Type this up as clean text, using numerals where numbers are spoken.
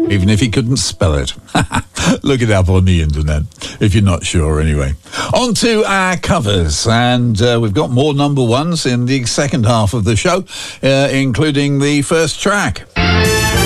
even if he couldn't spell it. Look it up on the internet, if you're not sure anyway. On to our covers, and we've got more number ones in the second half of the show, including the first track.